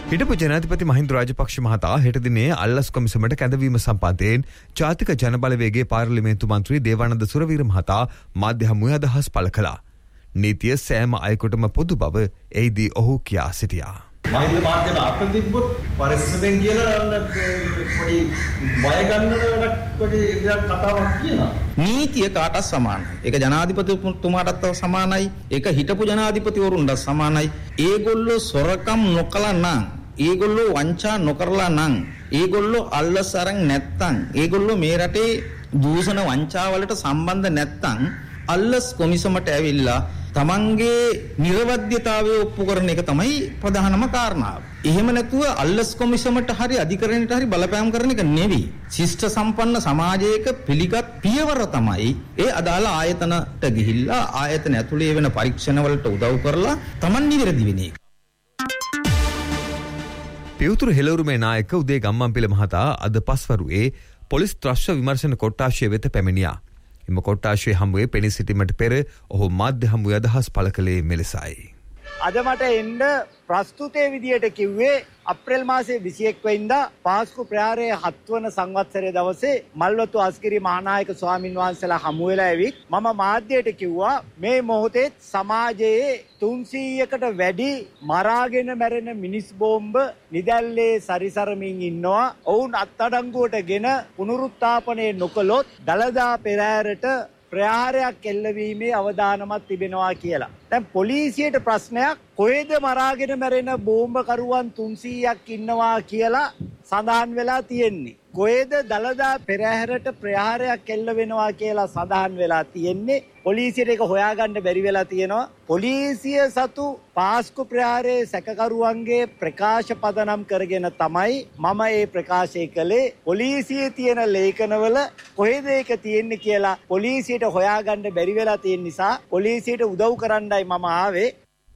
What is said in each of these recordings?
හිටපු ජනාධිපති මහින්ද රාජපක්ෂ මහතා හෙට දිනේ අල්ලස් කොමිසමට කැඳවීම සම්බන්ධයෙන් ජාතික ජනබලවේගයේ පාර්ලිමේන්තු මන්ත්‍රී දේවානන්ද සුරවීර මහතා මාධ්‍ය හමුවේ අදහස් පළ කළා. නීතිය සෑම අයෙකුටම පොදු බව එහිදී ඔහු කියා සිටියා. මහින්ද මාධ්‍යයට අත තිබ්බොත් පරිස්සමෙන් කියලා පොඩි බය ගන්නවට පොඩි කතාවක් කියනවා. නීතිය කාටත් සමානයි. ඒක ජනාධිපතිතුමාටත් සමානයි. ඒක හිටපු ජනාධිපතිවරුන්ටත් සමානයි. ඒගොල්ලෝ සොරකම් නොකළා නම්, ඒගොල්ලෝ වංචා නොකරලා නම්, ඒගොල්ලෝ අල්ලස් අරන් නැත්තම්, ඒගොල්ලෝ මේ රටේ දූෂණ වංචා වලට සම්බන්ධ නැත්තම් අල්ලස් කොමිසමට ඇවිල්ලා තමන්ගේ නිර්වද්‍යතාවය ඔප්පු කරන එක තමයි ප්‍රධානම කාරණාව. එහෙම නැතුව අල්ලස් කොමිසමට හරි අධිකරණයට හරි බලපෑම් කරන එක නෙවෙයි. ශිෂ්ට සම්පන්න සමාජයක පිළිගත් පියවර තමයි ඒ අදාළ ආයතනට ගිහිල්ලා ආයතන ඇතුලේ වෙන පරීක්ෂණ වලට උදව් කරලා තමන් නිවැරදි වෙන එක. පියුතුරු හෙළවුරුමේ නායක උදේ ගම්මන්පිල මහතා අද පස්වරුවේ පොලිස් ත්‍රස්ත විමර්ශන කොට්ටාශය වෙත පැමිණියා. එම කොට්ටාශයේ හමුවේ පෙනී සිටීමට පෙර ඔහු මාධ්‍ය හමුවේ අදහස් පළ කළේ මෙලෙසයි. අද මට එන්න ප්‍රස්තුතයේ විදියට කිව්වේ අප්‍රේල් මාසයේ 21 වෙනිදා පාස්කු ප්‍රහාරයේ 7 වන සංවත්සරයේ දවසේ මල්වතු අස්ගිරි මහානායක ස්වාමින් වහන්සේලා හමු වෙලා ඇවිත් මම මාධ්‍යයට කිව්වා මේ මොහොතේ සමාජයේ 300කට වැඩි මරාගෙන මැරෙන මිනිස් බෝම්බ නිදැල්ලේ සරිසරමින් ඉන්නවා. ඔවුන් අත්අඩංගුවටගෙන පුනරුත්ථාපනය නොකළොත් දළදා පෙරහැරට ප්‍රහාරයක් එල්ලවීමේ අවදානමක් තිබෙනවා කියලා. දැන් පොලිසියට ප්‍රශ්නයක් කොහෙද මරාගෙන මැරෙන බෝම්බකරුවන් 300ක් ඉන්නවා කියලා සඳහන් වෙලා තියෙන්නේ. කොහෙද දළදා පෙරහැරට ප්‍රහාරයක් එල්ල වෙනවා කියලා සඳහන් වෙලා තියෙන්නේ. පොලිසියට ඒක හොයාගන්න බැරි වෙලා තියෙනවා. පොලිසිය සතු පාස්කු ප්‍රහාරයේ සැකකරුවන්ගේ ප්‍රකාශ පදනම් කරගෙන තමයි මම මේ ප්‍රකාශය කළේ. පොලිසියේ තියෙන ලේඛනවල කොහෙද ඒක තියෙන්නේ කියලා පොලිසියට හොයාගන්න බැරි වෙලා තියෙන නිසා පොලිසියට උදව් කරන්නයි මම ආවේ.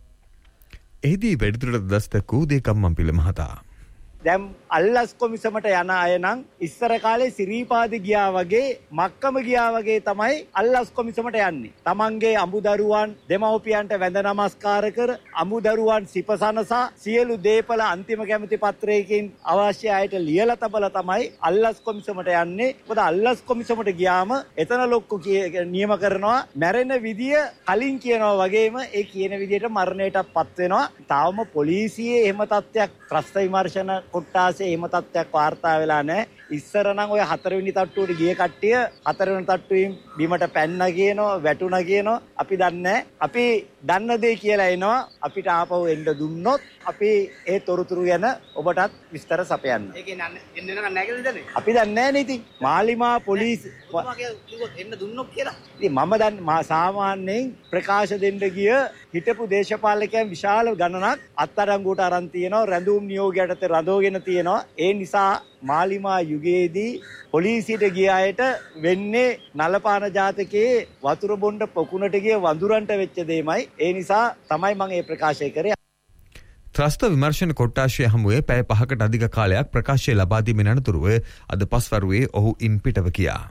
එහිදී වැඩිදුරටත් දස්තකූ දේකම්මන්පිල මහතා. දැන් අල්ලස් කොමිසමට යන අය නම් ඉස්සර කාලේ සිරීපාද ගියා වගේ මක්කම ගියා වගේ තමයි අල්ලස් කොමිසමට යන්නේ. තමන්ගේ අමුදරුවන් දෙමව්පියන්ට වැඳ නමස්කාර කර අමුදරුවන් සිපසනසා සියලු දේපල අන්තිම කැමති පත්‍රයකින් අවශ්‍ය අයට ලියලා තබලා තමයි අල්ලස් කොමිසමට යන්නේ. මොකද අල්ලස් කොමිසමට ගියාම එතන ලොක්කු නියම කරනවා මැරෙන විදිය කලින් කියනවා වගේම ඒ කියන විදියට මරණයටපත් වෙනවා. තාම පොලිසියේ එහෙම තත්ත්වයක් ත්‍රස්ත විමර්ශන කොට්ටාසේ එහෙම තත්ත්වයක් වාර්තා වෙලා නැහැ. ඉස්සර නම් ඔය 4 වෙනි තට්ටුවට ගිය කට්ටිය 4 වෙනි තට්ටුවෙන් බිමට පැන්න කියනවා, වැටුණා කියනවා. අපි දන්නේ අපි දන්න දේ කියලා එනවා. අපිට ආපහු එන්න දුන්නොත් අපි ඒ තොරතුරු ගැන ඔබටත් විස්තර සපයන්න. ඒකේ එන්න නැහැ කියලා දන්නේ. අපි දන්නේ නැහැ නේ ඉතින්. මාලිමා පොලිස් එන්න දුන්නොත් කියලා. ඉතින් මම දන්නේ සාමාන්‍යයෙන් ප්‍රකාශ දෙන්න ගිය හිටපු දේශපාලකයන් විශාල ගණනක් අත්අඩංගුවට අරන් තියෙනවා. රැඳුම් නියෝගයට රඳවගෙන තියෙනවා. ඒ නිසා මාලිමා යුගයේදී පොලිසියට ගිය අයට වෙන්නේ නලපාන ජාතකයේ වතුර බොණ්ඩ පොකුණට ගිය වඳුරන්ට වෙච්ච දෙයමයි. ඒ නිසා තමයි මම මේ ප්‍රකාශය කරේ. ත්‍රස්ත විමර්ශන කොට්ටාශය හමුවේ පැය 5කට අධික කාලයක් ප්‍රකාශය ලබා දීමෙන් අනතුරුව අද පස්වරුවේ ඔහු ඉන් පිටව ගියා.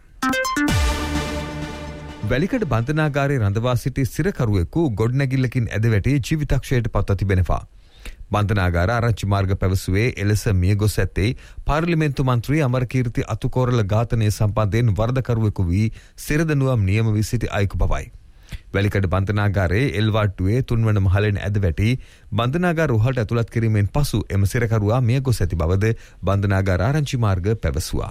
වැලිකඩ බන්ධනාගාරයේ රඳවා සිටි සිරකරුවෙකු ගොඩනැගිල්ලකින් ඇද වැටි ජීවිතක්ෂයට පත්ව තිබෙනවා. බන්ධනාගාර ආරංචි මාර්ග පැවසුවේ එලෙස මියගොස් ඇත්තේ පාර්ලිමේන්තු මන්ත්‍රී අමරකීර්ති අතුකෝරල ඝාතනය සම්බන්ධයෙන් වරදකරුවෙකු වී සිරදනුවම් නියම වී සිටි අයෙකු බවයි. වැලිකඩ බන්ධනාගාරයේ එල්වාට්ටුවේ 3 වන මහලෙන් ඇද වැටි බන්ධනාගාර රුහලට ඇතුළත් කිරීමෙන් පසු එම සිරකරුවා මියගොස් ඇති බවද බන්ධනාගාර ආරංචි මාර්ග පැවසුවා.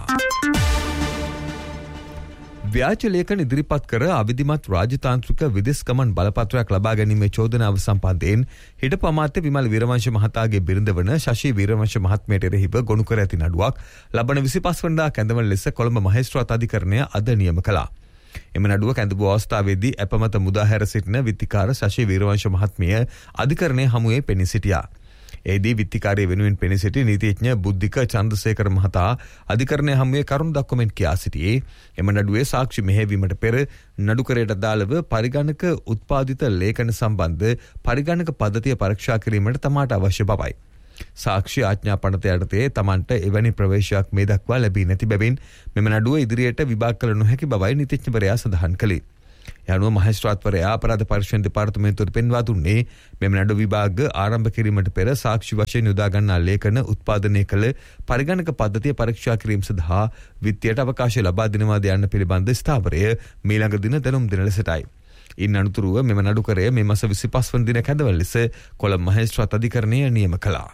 ව්‍යාජ ලේඛන ඉදිරිපත් කර අවිධිමත් රාජතාන්ත්‍රික විදෙස් ගමන් බලපත්‍රයක් ලබා ගැනීමේ චෝදනාව සම්බන්ධයෙන් හිටපු අමාත්‍ය විමල් වීරවංශ මහතාගේ බිරිඳ වන ශෂී වීරවංශ මහත්මයට එරෙහිව ගොනු කර ඇති නඩුවක් ලබන 25 වෙනිදා කැඳවන ලෙස කොළඹ මහේස්ත්‍රාත් අධිකරණය අද නියම කළා. එම නඩුව කැඳවූ අවස්ථාවේදී අපමත මුදාහැර සිටින විත්තිකාර ශෂී වීරවංශ මහත්මිය අධිකරණය හමුවේ පෙනී සිටියා. එෙහිදී විත්තිකාරය වෙනුවෙන් පෙනී සිටි නීතිඥ බුද්ධික චන්ද්‍රසේකර මහතා අධිකරණය හමුවේ කරුණු දක්වමින් කියා සිටියේ එම නඩුවේ සාක්ෂි මෙහෙයවීමට පෙර නඩුකරයට අදාළව පරිගණක උත්පාදිත ලේඛන සම්බන්ධ පරිගණක පද්ධතිය පරීක්ෂා කිරීමට තමාට අවශ්‍ය බවයි. සාක්ෂි ආඥා පනත යටතේ තමන්ට එවැනි ප්‍රවේශයක් මේ දක්වා ලැබී නැති බැවින් මෙම නඩුව ඉදිරියට විභාග කළ නොහැකි බවයි නීතිඥවරයා සඳහන් කළේ. යනුව මහේස්ත්‍රාත්වරයා අපරාධ පරීක්ෂණ දෙපාර්තමේන්තුවට පෙන්වා දුන්නේ මෙම නඩු විභාග ආරම්භ කිරීමට පෙර සාක්ෂි වශයෙන් යොදා ගන්නා ලේඛන උත්පාදනය කළ පරිගණක පද්ධතිය පරීක්ෂා කිරීම සඳහා විත්තියට අවකාශය ලබා දෙනවාද යන්න පිළිබඳ ස්ථාවරය මීළඟ දින දැනුම් දෙන ලෙසටයි. ඉන් අනතුරුව මෙම නඩුකරය මේ මාස 25 වන දින කැඳවල ලෙස කොළඹ මහේස්ත්‍රාත් අධිකරණය නියම කළා.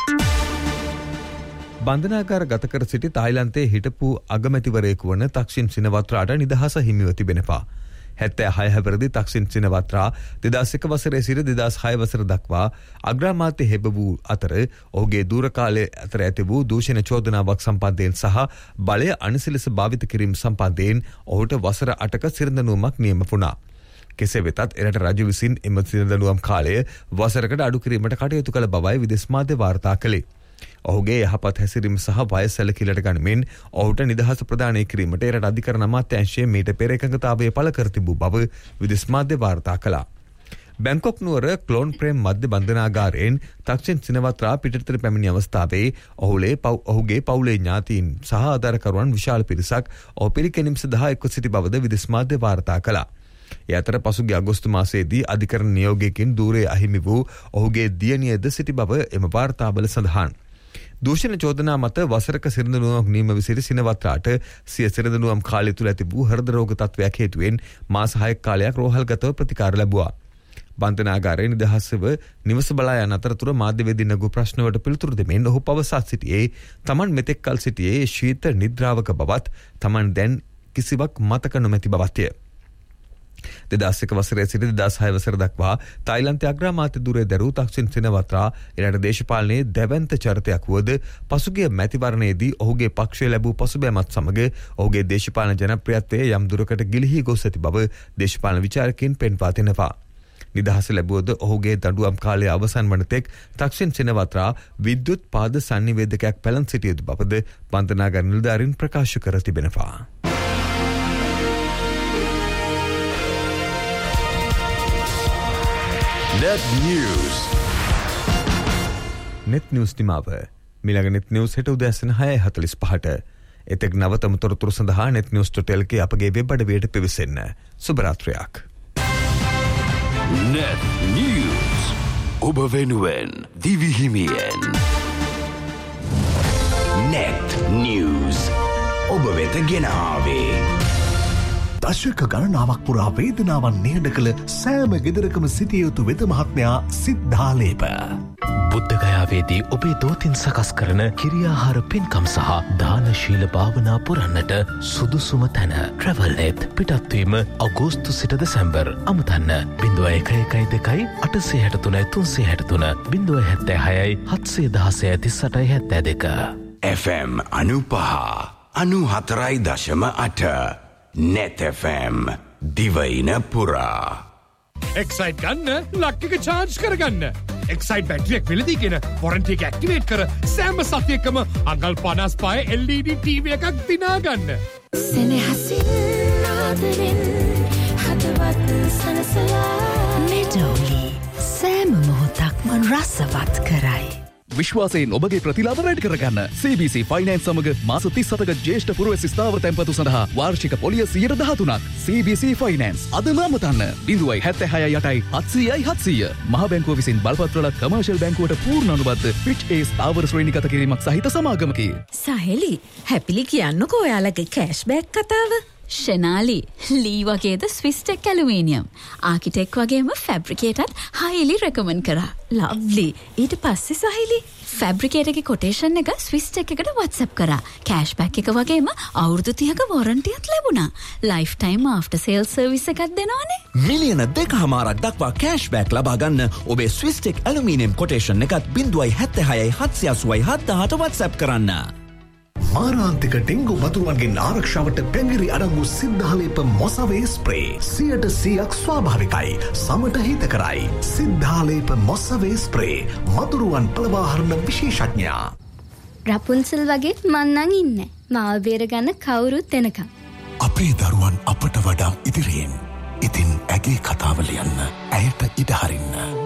බන්ධනාගාර ගත කර සිටි තායිලන්තයේ හිටපු අගමැතිවරයෙකු වන තක්ෂින් සිනවත්‍රාට නිදහස හිමිව තිබෙනවා. 76 හැවිරිදි තක්ෂින් සිනවත්‍රා 2001 වසරේ සිට 2006 වසර දක්වා අග්‍රාමාත්‍ය හෙබ වූ අතර ඔහුගේ දූර කාලය අතර ඇති වූ දූෂණ චෝදනාවක් සම්බන්ධයෙන් සහ බලය අනිසි ලෙස භාවිත කිරීම සම්බන්ධයෙන් ඔහුට වසර 8ක සිරඳනුවමක් නියම වුණා. කෙසේ වෙතත් එරට රජු විසින් එම සිරඳනුවම් කාලය වසරකට අඩු කිරීමට කටයුතු කළ බවයි විදේශ මාධ්‍ය වාර්තා කළේ. ඔහුගේ යහපත් හැසිරීම සහ වයස සැලකිල්ලට ගනිමින් ඔහුට නිදහස ප්‍රදානය කිරීමට එරට අධිකරණ අමාත්‍යාංශය මීට පෙර එකඟතාවය පළ කර තිබූ බව විදේශ මාධ්‍ය වාර්තා කළා. බැංකොක් නුවර ක්ලෝන් ප්‍රේම් මධ්‍ය බන්ධනාගාරයෙන් තක්ෂින් සිනවත්‍රා පිටතට පැමිණි අවස්ථාවේ ඔහුගේ පවුලේ ඥාතීන් සහ ආධාරකරුවන් විශාල පිරිසක් ඔහු පිළිගැනීම සඳහා එක්ව සිටි බවද විදේශ මාධ්‍ය වාර්තා කළා. ඒ අතර පසුගිය අගෝස්තු මාසයේදී අධිකරණ නියෝගයකින් දූරයේ අහිමි වූ ඔහුගේ දියණියද සිටි බව එම වාර්තාවල සඳහන්. දූෂණ චෝදනා මත වසරක සිරඳනුවමක් නියම විසිරි සිනවත්‍රාට සිය සිරඳනුවම් කාලය තුළ ඇති වූ හෘද රෝග තත්ත්වයක් හේතුවෙන් මාස 6ක කාලයක් රෝහල්ගතව ප්‍රතිකාර ලැබුවා. බන්ධනාගාරයේ නිදහසව නිවස බලා යන අතරතුර මාධ්‍යවේදීන් නගු ප්‍රශ්නවලට පිළිතුරු දෙමින් ඔහු පවසා සිටියේ තමන් මෙතෙක් කල් සිටියේ ශීත නිද්‍රාවක බවත් තමන් දැන් කිසිවක් මතක නොමැති බවත්ය. 2001 වසරේ සිට 2006 වසර දක්වා තායිලන්තයේ අග්‍රාමාත්‍ය ධුරය දරූ තක්ෂින් සිනවත්‍රා එරට දේශපාලනයේ දැවැන්ත චරිතයක් වුවද පසුගිය මැතිවරණයේදී ඔහුගේ පක්ෂය ලැබූ පසුබෑමත් සමග ඔහුගේ දේශපාලන ජනප්‍රියත්වය යම් දුරකට ගිලිහී ගොස් ඇති බව දේශපාලන විචාරකයින් පෙන්වා දෙනවා. නිදහස ලැබුවද ඔහුගේ දඬුවම් කාලය අවසන් වන තෙක් තක්ෂින් සිනවත්‍රා විද්‍යුත් පාද සංනිවේදකයක් පැලන් සිටිය යුතු බවද බන්ධනාගාර නිලධාරීන් ප්‍රකාශ කර තිබෙනවා. Net News. Net News නිමාව. මිලඟ Net News හෙට උදෑසන 6:45ට. එතෙක් නවතම තොරතුරු සඳහා netnews.lk අපගේ වෙබ් අඩවියට පිවිසෙන්න. සුබ රාත්‍රියක්. Net News. ඔබ වෙනුවෙන් දිවිහිමියෙන්. Net News. ඔබ වෙත ගෙන ආවේ. දශක ගණනාවක් පුරා වේදනාවන් නිහඬ කළ සෑම ගෙදරකම සිටිය යුතු වෙද මහත්මයා සිද්ධාලේප. බුද්ධගයාවේදී ඔබේ දෝතින් සකස් කරන කිරියාහාර පින්කම් සහ දානශීල භාවනා පුරන්නට සුදුසුම තැන ට්‍රැවල්නෙත්. පිටත්වීම අගෝස්තු සිට දෙසැම්බර්. අමතන්න 0112 863 363 076 716 FM 95.94.8 Net FM දිවයින පුරා. එක්සයිට් ගන්න ලක්ක චාර්ජ් කරගන්න. එක්සයිට් බැටරියක් වෙලදීගෙන වොරන්ටි එක ඇක්ටිවේට් කර සෑම සතියකම අඟල් 55 LED TV එකක් දිනාගන්න. සෙනෙහසින් ආදරෙන් හදවත් සනසලා මෙඩෝලි සෑම මොහොතක්ම රසවත් කරයි. විශ්වාසයෙන් ඔබගේ ප්‍රතිලාභ වැඩි කරගන්න CBC Finance සමග මාස 37ක ජ්‍යෙෂ්ඨ පුරවැසි ස්ථාවර තැන්පතු සඳහා වාර්ෂික පොලිය 13%ක්. CBC Finance අදම අමතන්න 076 800 මහ බැංකුව විසින් බලපත්‍රලත් කමර්ෂල් බැංකුවට පූර්ණ අනුබද්ධ Fitch A ස්ථාවර ශ්‍රේණිගත කිරීමක් සහිත සමාගමකි. සහෙලි හැපිලි කියන්නකෝ ඔයාලගේ කෑෂ්බැක් කතාව. ෂෙනාලි ලී වගේද ස්විස්ටෙක් ඇලුමීනියම් ආකිටෙක් වගේම ෆැබ්‍රිකේටත් හයිලි රෙකමන්ඩ් කරා. ලව්ලි. ඊට පස්සේ සහිලි ෆැබ්‍රිකේටගේ කොටේෂන් එක ස්විස්ටෙක් එකට WhatsApp කරා. කෑෂ්බැක් එක වගේම අවුරුදු 30ක වොරන්ටියක් ලැබුණා. Life time after sale service එකක් දෙනවනේ. මිලියන 2.5ක් දක්වා කෑෂ්බැක් ලබා ගන්න ඔබේ ස්විස්ටෙක් ඇලුමීනියම් කොටේෂන් එකත් 0.76 787 WhatsApp කරන්න. මාරාන්තික ඩෙංගු මතුරුවන්ගෙන් ආරක්ෂාවට පැඟිරි අඩංගු සිද්ධාලේප මොසවේ ස්ප්‍රේ 100% ස්වාභාවිකයි සමට හිතකරයි. සිද්ධාලේප මොසවේ ස්ප්‍රේ මතුරුවන් පළවාහරණ විශේෂඥයා. රපුන්සල් වගේ මන්නන් ඉන්න මාව බේරගන්න කවුරුත් එනකම්. අපේ දරුවන් අපට වඩා ඉදිරියෙන්. ඉතින් ඇගේ කතාව ලියන්න ඇයට ඉඩ හරින්න.